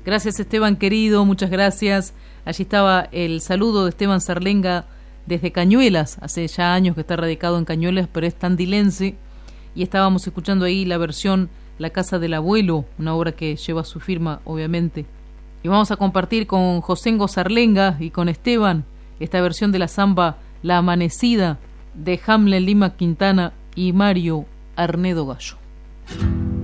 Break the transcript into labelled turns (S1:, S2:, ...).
S1: Gracias, Esteban querido, muchas gracias. Allí estaba el saludo de Esteban Zarlenga desde Cañuelas, hace ya años que está radicado en Cañuelas, pero es tandilense, y estábamos escuchando ahí la versión La Casa del Abuelo, una obra que lleva su firma, obviamente. Y vamos a compartir con Josengo Zarlenga y con Esteban esta versión de la samba La Amanecida de Hamlet Lima Quintana y Mario Arnedo Gallo.